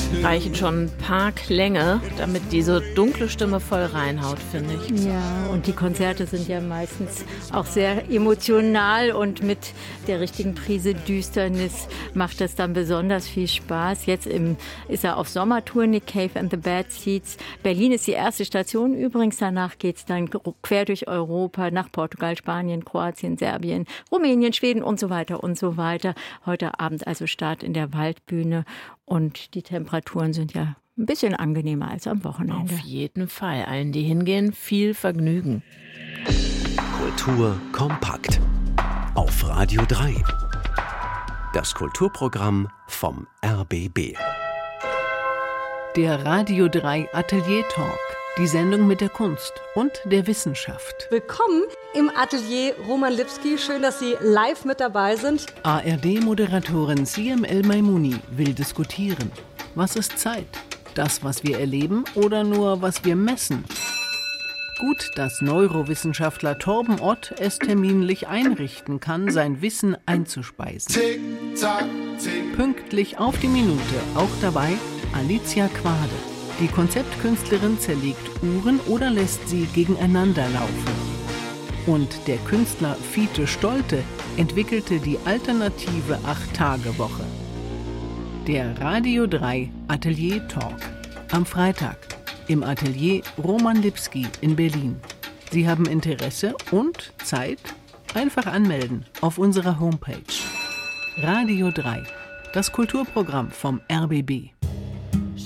reichen schon ein paar Klänge, damit diese dunkle Stimme voll reinhaut, finde ich. Ja, und die Konzerte sind ja meistens auch sehr emotional und mit der richtigen Prise Düsternis macht das dann besonders viel Spaß. Jetzt ist er auf Sommertour, Nick Cave and the Bad Seeds. Berlin ist die erste Station übrigens. Danach geht es dann quer durch Europa nach Portugal, Spanien, Kroatien, Serbien, Rumänien, Schweden und so weiter und so weiter. Heute Abend also Start in der Waldbühne und die Temperaturen sind ja ein bisschen angenehmer als am Wochenende. Auf jeden Fall. Allen, die hingehen, viel Vergnügen. Kultur kompakt. Auf Radio 3. Das Kulturprogramm vom RBB. Der Radio 3 Atelier Talk. Die Sendung mit der Kunst und der Wissenschaft. Willkommen im Atelier Roman Lipski. Schön, dass Sie live mit dabei sind. ARD-Moderatorin Siem El-Maimouni will diskutieren. Was ist Zeit? Das, was wir erleben oder nur, was wir messen? Gut, dass Neurowissenschaftler Torben Ott es terminlich einrichten kann, sein Wissen einzuspeisen. Tick, tack, tick. Pünktlich auf die Minute, auch dabei Alicia Quade. Die Konzeptkünstlerin zerlegt Uhren oder lässt sie gegeneinander laufen. Und der Künstler Fiete Stolte entwickelte die alternative 8-Tage-Woche. Der Radio 3 Atelier Talk. Am Freitag im Atelier Roman Lipski in Berlin. Sie haben Interesse und Zeit? Einfach anmelden auf unserer Homepage. Radio 3, das Kulturprogramm vom RBB.